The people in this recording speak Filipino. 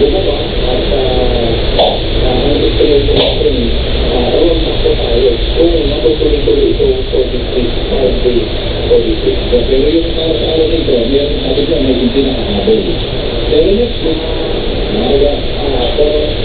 gumawa at ang estimation natin, around sakto tayo kung matutuloy-tuloy ito for this week, 5 days for this week. Pero yung para sa araw nito, meron sabi dyan, may hindi nakakahabol. Pero next week, maaga,